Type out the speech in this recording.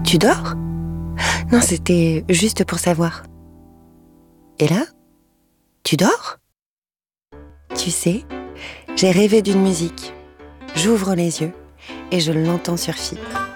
Tu dors ? Non, c'était juste pour savoir. Et là ? Tu dors ? Tu sais, j'ai rêvé d'une musique. J'ouvre les yeux et je l'entends sur Fi.